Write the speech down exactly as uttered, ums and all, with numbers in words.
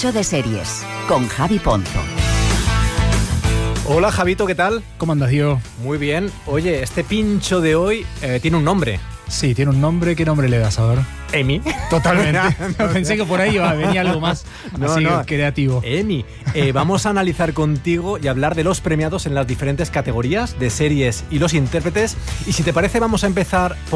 Pincho de Series, con Javi Ponzo. Hola Javito, ¿qué tal? ¿Cómo andas, Diego? Muy bien. Oye, este pincho de hoy eh, tiene un nombre. Sí, tiene un nombre. ¿Qué nombre le das, a ver? Emi. Totalmente. Pensé que por ahí iba, venía algo más no, así no. creativo. Emi. Eh, vamos a analizar contigo y hablar de los premiados en las diferentes categorías de series y los intérpretes. Y si te parece, vamos a empezar